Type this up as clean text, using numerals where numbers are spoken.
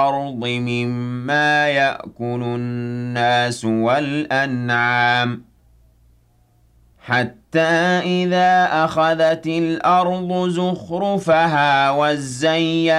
الأرض مما يأكل الناس والأنعام حتى إذا أخذت الأرض زخرفها وزينت